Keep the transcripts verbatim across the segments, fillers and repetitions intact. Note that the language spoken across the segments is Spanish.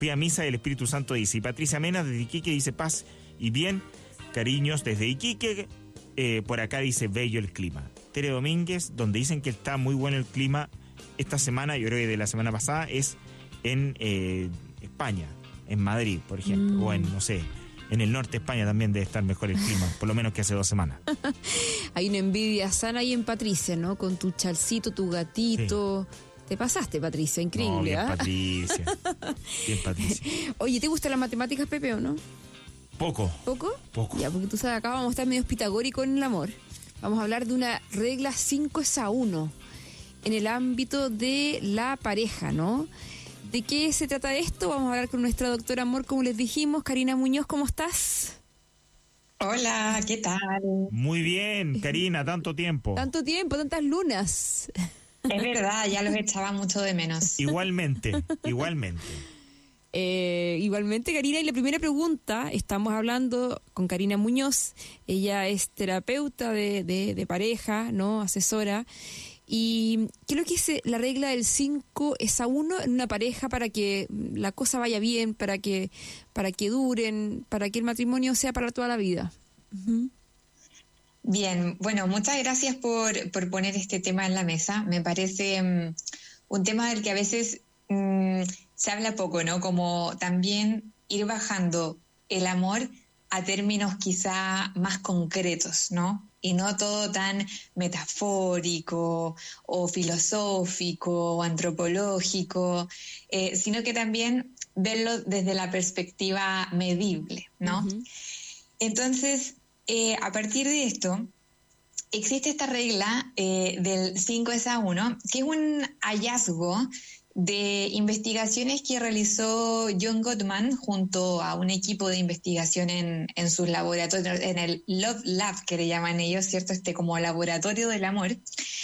pida misa y el Espíritu Santo dice. Y Patricia Mena desde Iquique dice paz y bien, cariños desde Iquique. Eh, por acá dice bello el clima. Tere Domínguez, donde dicen que está muy bueno el clima esta semana, yo creo que de la semana pasada, es en eh, España, en Madrid, por ejemplo, mm. o en, no sé, en el norte de España también debe estar mejor el clima, por lo menos que hace dos semanas. Hay una envidia sana ahí en Patricia, ¿no? Con tu chalcito, tu gatito. Sí. Te pasaste, Patricia, increíble. No, bien, ¿eh? Patricia. Bien, Patricia. Oye, ¿te gustan las matemáticas, Pepe, o no? Poco. ¿Poco? Poco. Ya, porque tú sabes, acá vamos a estar medio pitagóricos en el amor. Vamos a hablar de una regla cinco es a uno en el ámbito de la pareja, ¿no? ¿De qué se trata esto? Vamos a hablar con nuestra doctora amor, como les dijimos. Karina Muñoz, ¿cómo estás? Hola, ¿qué tal? Muy bien, Karina, tanto tiempo. Tanto tiempo, tantas lunas. Es verdad, ya los echaba mucho de menos. Igualmente, igualmente. Eh, igualmente, Karina, y la primera pregunta, estamos hablando con Karina Muñoz, ella es terapeuta de, de, de pareja, ¿no? Asesora, y ¿qué es lo que es la regla del cinco es a uno en una pareja para que la cosa vaya bien, para que, para que duren, para que el matrimonio sea para toda la vida? Uh-huh. Bien, bueno, muchas gracias por, por poner este tema en la mesa. Me parece um, un tema del que a veces um, se habla poco, ¿no? Como también ir bajando el amor a términos quizá más concretos, ¿no? Y no todo tan metafórico o filosófico o antropológico, eh, sino que también verlo desde la perspectiva medible, ¿no? Uh-huh. Entonces, eh, a partir de esto, existe esta regla eh, del cinco es a uno, que es un hallazgo de investigaciones que realizó John Gottman junto a un equipo de investigación en, en sus laboratorios, en el Love Lab, que le llaman ellos, ¿cierto? Este como laboratorio del amor,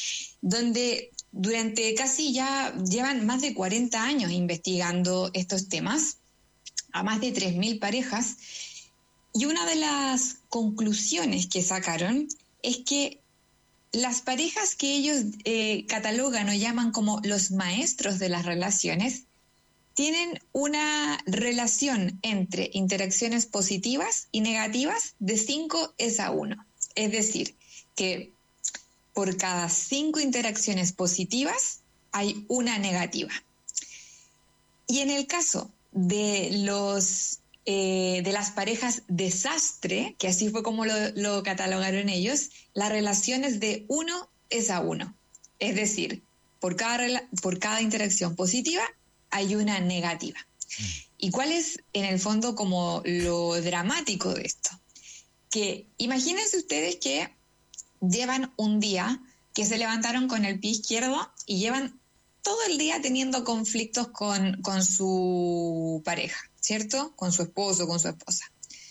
donde durante casi ya llevan más de cuarenta años investigando estos temas, a más de tres mil parejas, y una de las conclusiones que sacaron es que las parejas que ellos eh, catalogan o llaman como los maestros de las relaciones tienen una relación entre interacciones positivas y negativas de cinco es a uno. Es decir, que por cada cinco interacciones positivas hay una negativa. Y en el caso de los eh, de las parejas desastre, que así fue como lo, lo catalogaron ellos, la relación es de uno es a uno. Es decir, por cada, por cada interacción positiva hay una negativa. Mm. ¿Y cuál es, en el fondo, como lo dramático de esto? Que imagínense ustedes que llevan un día que se levantaron con el pie izquierdo y llevan todo el día teniendo conflictos con, con su pareja, ¿cierto? Con su esposo, con su esposa.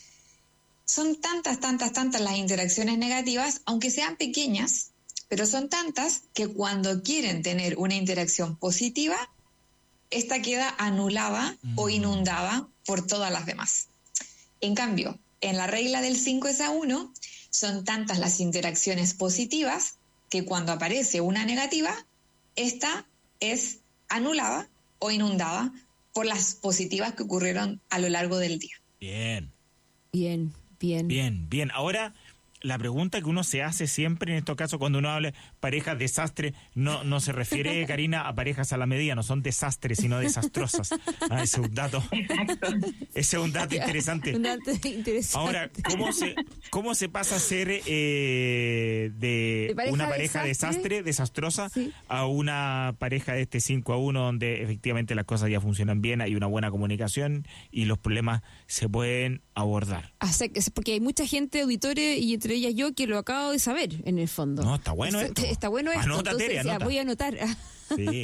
Son tantas, tantas, tantas las interacciones negativas, aunque sean pequeñas, pero son tantas que cuando quieren tener una interacción positiva, esta queda anulada mm. o inundada por todas las demás. En cambio, en la regla del cinco es a uno, son tantas las interacciones positivas que cuando aparece una negativa, esta es anulada o inundada por las positivas que ocurrieron a lo largo del día. Bien. Bien, bien. Bien, bien. Ahora, la pregunta que uno se hace siempre en estos casos cuando uno habla parejas desastre, no, no se refiere, Karina, a parejas a la medida, no son desastres, sino desastrosas. Ah, ese es un dato. Exacto. Ese es un dato interesante. Un dato interesante. Ahora, ¿cómo se, cómo se pasa a ser eh, de, de pareja una pareja desastre, desastre desastrosa, sí, a una pareja de este cinco a uno donde efectivamente las cosas ya funcionan bien, hay una buena comunicación y los problemas se pueden abordar? Porque hay mucha gente, auditores, y entre ellas yo, que lo acabo de saber, en el fondo. No, está bueno esto. Está, está bueno esto. Anota, Entonces, Tere, anota. Ya, voy a anotar. Sí.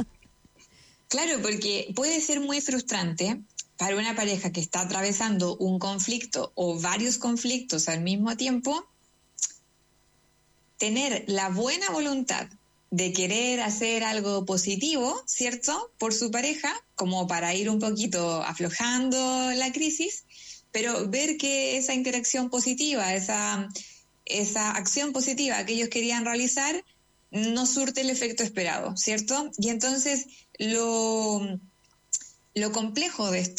Claro, porque puede ser muy frustrante para una pareja que está atravesando un conflicto o varios conflictos al mismo tiempo, tener la buena voluntad de querer hacer algo positivo, ¿cierto?, por su pareja, como para ir un poquito aflojando la crisis, pero ver que esa interacción positiva, esa, esa acción positiva que ellos querían realizar, no surte el efecto esperado, ¿cierto? Y entonces lo, lo complejo de esto